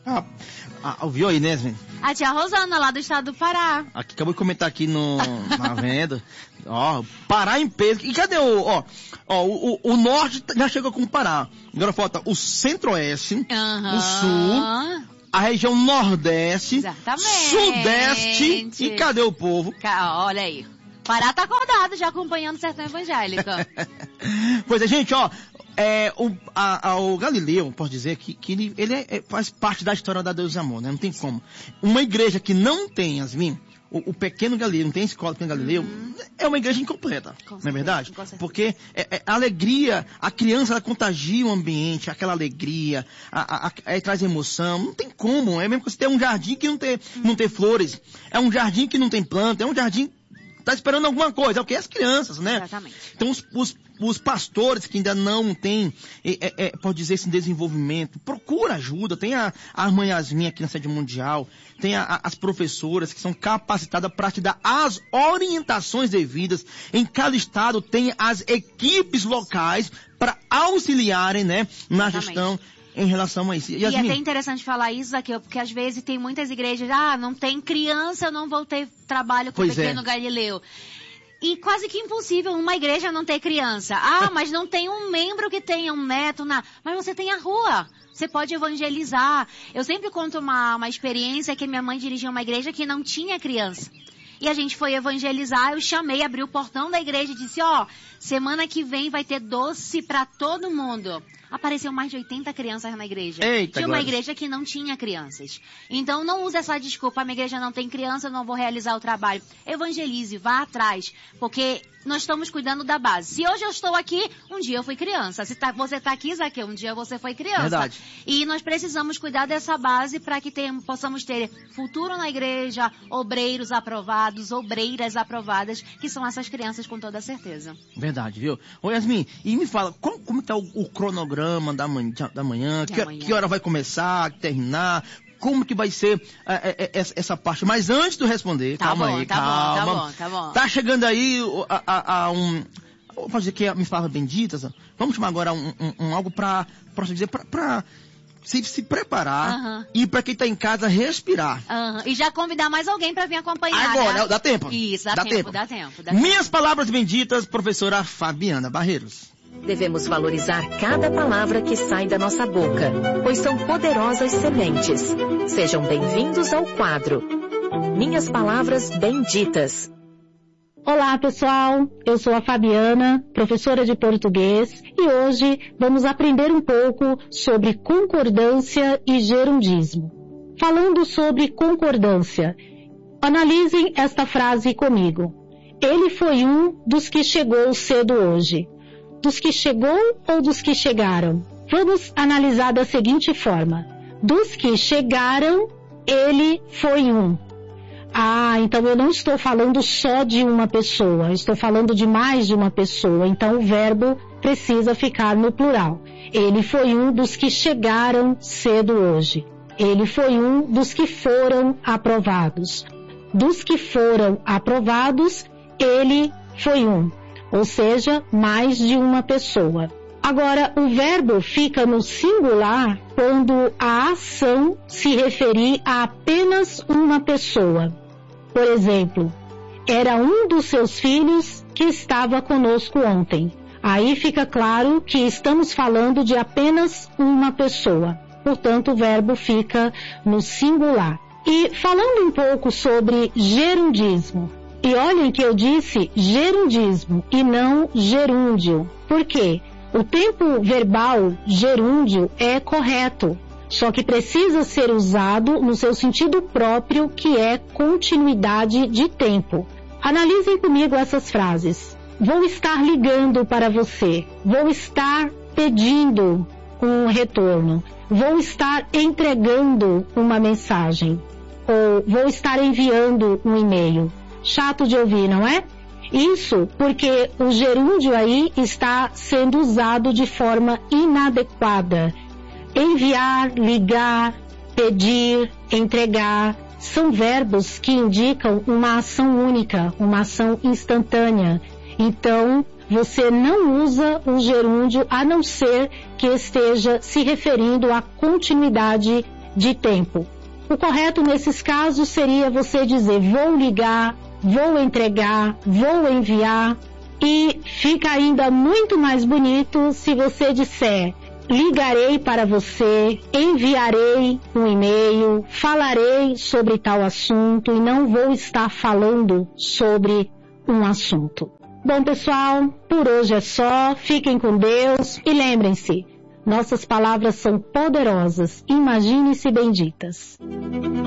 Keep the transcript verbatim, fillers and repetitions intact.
Ah, ah, viu aí, né, Sven? A tia Rosana, lá do estado do Pará. Aqui, acabou de comentar aqui no, na venda. Ó, Pará em peso. E cadê o, ó, ó, o, o norte já chegou com o Pará. Agora falta o centro-oeste, Uhum. o sul, a região nordeste, Exatamente. sudeste. E cadê o povo? Ca- Olha aí. Pará tá acordado, já acompanhando o Sertão Evangélico. Pois é, gente, ó. É, o, a, a, o Galileu, posso dizer que, que ele, ele é, é, faz parte da história da Deus e Amor, né? Não tem como. Uma igreja que não tem, Yasmin, o, o pequeno Galileu, não tem escola pequeno Galileu, uhum. é uma igreja incompleta, com não certeza, é verdade? Porque é, é, a alegria, a criança ela contagia o ambiente, aquela alegria, a, a, a, traz emoção, não tem como. É mesmo que você tem um jardim que não tem, uhum. não tem flores, é um jardim que não tem planta, é um jardim tá esperando alguma coisa, é o que? As crianças, né? Exatamente. Então, os, os, os pastores que ainda não têm, é, é, pode dizer, esse desenvolvimento, procura ajuda. Tem a, a irmã Yasmin aqui na sede mundial, tem a, a, as professoras que são capacitadas para te dar as orientações devidas. Em cada estado tem as equipes locais para auxiliarem, né, na Exatamente. gestão. Em relação a isso. E, e é até interessante falar isso, Zaqueu, porque às vezes tem muitas igrejas, ah, não tem criança, eu não vou ter trabalho com o pequeno é. Galileu. E quase que impossível uma igreja não ter criança. Ah, mas não tem um membro que tenha um neto, na... mas você tem a rua. Você pode evangelizar. Eu sempre conto uma, uma experiência que minha mãe dirigia uma igreja que não tinha criança. E a gente foi evangelizar, eu chamei, abri o portão da igreja e disse, ó, oh, semana que vem vai ter doce pra todo mundo. Apareceu mais de oitenta crianças na igreja. Eita, tinha uma glória. igreja que não tinha crianças. Então não use essa desculpa, a minha igreja não tem criança, eu não vou realizar o trabalho. Evangelize, vá atrás, porque nós estamos cuidando da base. Se hoje eu estou aqui, um dia eu fui criança. Se tá, você está aqui, Zaqueu, um dia você foi criança. Verdade. E nós precisamos cuidar dessa base para que tem, possamos ter futuro na igreja, obreiros aprovados, obreiras aprovadas, que são essas crianças com toda certeza. Verdade, viu? Ô Yasmin, e me fala, como, como está o, o cronograma da manhã, da manhã, que, amanhã. que hora vai começar, terminar, como que vai ser é, é, essa, essa parte? Mas antes de responder, tá calma bom, aí, tá calma. Bom, tá bom, tá bom. Tá chegando aí a, a, a um... Vou fazer aqui a minha palavra bendita. Vamos chamar agora um, um, um algo para dizer, para se, se preparar uhum. e para quem está em casa respirar. Uhum. E já convidar mais alguém para vir acompanhar. Agora, né? dá tempo. Isso, dá, dá tempo, tempo, dá tempo. Dá Minhas tempo. palavras benditas, professora Fabiana Barreiros. Devemos valorizar cada palavra que sai da nossa boca, pois são poderosas sementes. Sejam bem-vindos ao quadro Minhas Palavras Benditas. Olá, pessoal. Eu sou a Fabiana, professora de português, e hoje vamos aprender um pouco sobre concordância e gerundismo. Falando sobre concordância, analisem esta frase comigo. Ele foi um dos que chegou cedo hoje. Dos que chegou ou dos que chegaram? Vamos analisar da seguinte forma. Dos que chegaram, ele foi um. Ah, então eu não estou falando só de uma pessoa, estou falando de mais de uma pessoa, então o verbo precisa ficar no plural. Ele foi um dos que chegaram cedo hoje. Ele foi um dos que foram aprovados. Dos que foram aprovados, ele foi um. Ou seja, mais de uma pessoa. Agora, o verbo fica no singular quando a ação se referir a apenas uma pessoa. Por exemplo, era um dos seus filhos que estava conosco ontem. Aí fica claro que estamos falando de apenas uma pessoa. Portanto, o verbo fica no singular. E falando um pouco sobre gerundismo. E olhem que eu disse gerundismo e não gerúndio. Por quê? O tempo verbal gerúndio é correto, só que precisa ser usado no seu sentido próprio, que é continuidade de tempo. Analisem comigo essas frases. Vou estar ligando para você. Vou estar pedindo um retorno. Vou estar entregando uma mensagem. Ou vou estar enviando um e-mail. Chato de ouvir, não é? Isso porque o gerúndio aí está sendo usado de forma inadequada. Enviar, ligar, pedir, entregar, são verbos que indicam uma ação única, uma ação instantânea. Então, você não usa o gerúndio a não ser que esteja se referindo à continuidade de tempo. O correto nesses casos seria você dizer vou ligar, vou entregar, vou enviar. E fica ainda muito mais bonito se você disser ligarei para você, enviarei um e-mail, falarei sobre tal assunto e não vou estar falando sobre um assunto. Bom, pessoal, por hoje é só. Fiquem com Deus e lembrem-se, nossas palavras são poderosas. Imagine-se benditas.